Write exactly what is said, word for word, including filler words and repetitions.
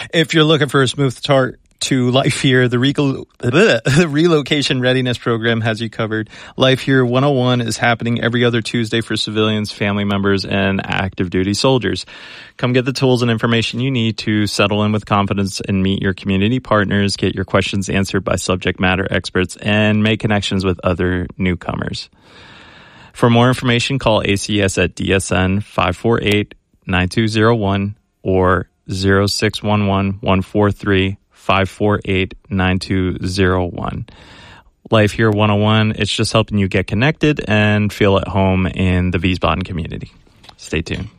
If you're looking for a smooth start to Life Here, the, recol- the Relocation Readiness Program has you covered. Life Here one oh one is happening every other Tuesday for civilians, family members, and active duty soldiers. Come get the tools and information you need to settle in with confidence and meet your community partners, get your questions answered by subject matter experts, and make connections with other newcomers. For more information, call A C S at D S N five four eight, nine two zero one or zero six one one, one four three, five four eight, nine two zero one. Life Here one oh one, it's just helping you get connected and feel at home in the Wiesbaden community. Stay tuned.